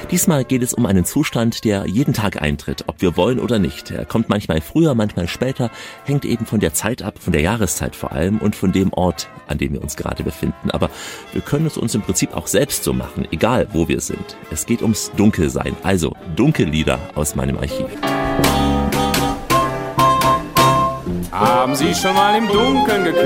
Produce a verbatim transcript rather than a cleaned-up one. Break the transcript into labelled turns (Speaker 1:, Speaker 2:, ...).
Speaker 1: Diesmal geht es um einen Zustand, der jeden Tag eintritt, ob wir wollen oder nicht. Er kommt manchmal früher, manchmal später, hängt eben von der Zeit ab, von der Jahreszeit vor allem und von dem Ort, an dem wir uns gerade befinden. Aber wir können es uns im Prinzip auch selbst so machen, egal wo wir sind. Es geht ums Dunkelsein, also Dunkellieder aus meinem Archiv.
Speaker 2: Haben Sie schon mal im Dunkeln geküsst?